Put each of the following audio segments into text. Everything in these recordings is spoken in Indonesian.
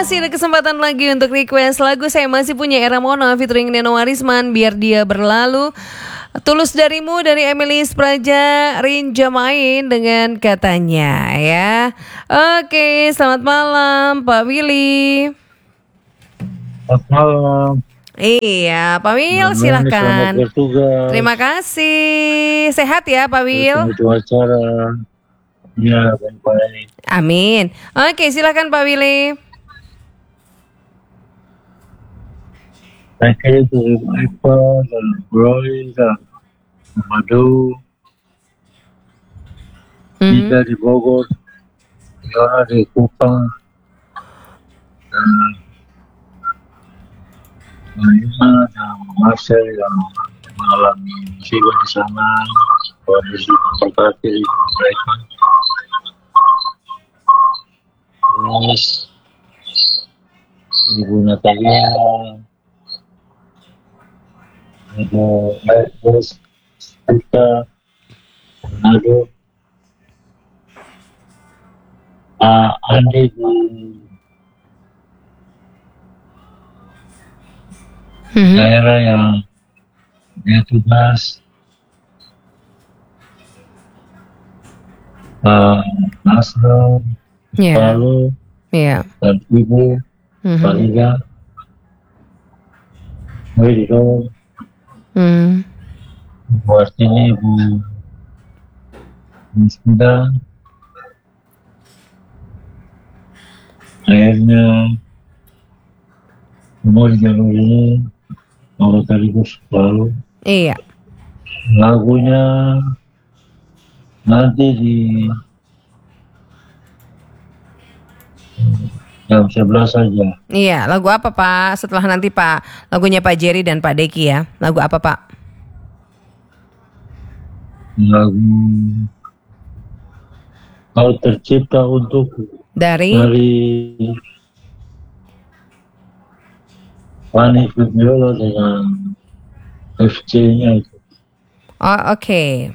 Masih ada kesempatan lagi untuk request lagu. Saya masih punya Era Mona featuring Neno Warisman, Biar Dia Berlalu. Tulus Darimu dari Emilis Praja, Rinja Main dengan Katanya ya. Oke, selamat malam Pak Willy. Selamat malam. Iya, Pak Wil silahkan. Terima kasih. Sehat ya Pak Wil? Itu acara. Ya, baik-baik. Amin. Oke, silahkan Pak Willy. Saya itu Ipa dan Roy dan Madu. Kita di Bogor, Yona di Kupang, dan Marina dan Marcel yang mengalami musibah di sana. Kondisi memberkati mereka. Terus Ibu Natalia, Ibu Bos, kita, Nado, Andi di daerah yang dia tugas, Nasro, Palu, dan Ibu, Paliga, Widido, Ibu Artini, Ibu Musda, akhirnya mau di jalur ini mau sekaligus lalu. Iya. Lagunya nanti di jam 11 saja. Iya, lagu apa Pak? Setelah nanti Pak, lagunya Pak Jerry dan Pak Deki ya. Lagu apa Pak? Lagu Kau Tercipta Untukku dari Fani Fudiola dengan FC-nya itu. Oh, oke.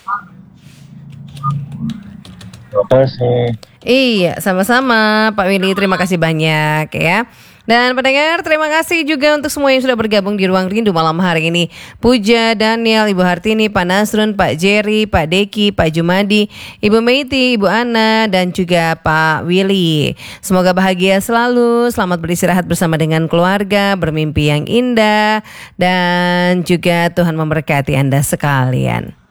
Terima kasih. Iya, sama-sama Pak Willy, terima kasih banyak ya. Dan pendengar, terima kasih juga untuk semua yang sudah bergabung di Ruang Rindu malam hari ini. Puja, Daniel, Ibu Hartini, Pak Nasrun, Pak Jerry, Pak Deki, Pak Jumadi, Ibu Meiti, Ibu Ana, dan juga Pak Willy. Semoga bahagia selalu, selamat beristirahat bersama dengan keluarga, bermimpi yang indah, dan juga Tuhan memberkati Anda sekalian.